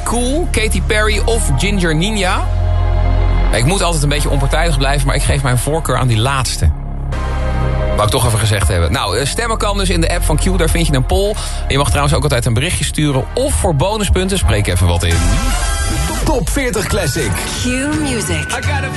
Cool, Katy Perry of Ginger Ninja? Ik moet altijd een beetje onpartijdig blijven, maar ik geef mijn voorkeur aan die laatste. Wou ik toch even gezegd hebben. Nou, stemmen kan dus in de app van Q, daar vind je een poll. Je mag trouwens ook altijd een berichtje sturen. Of voor bonuspunten, spreek even wat in. Top 40 Classic. Q Music.